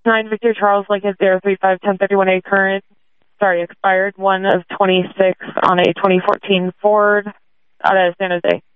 9 Victor Charles Lincoln 035 1031A current. Sorry, expired 1 of 26 on a 2014 Ford out of San Jose.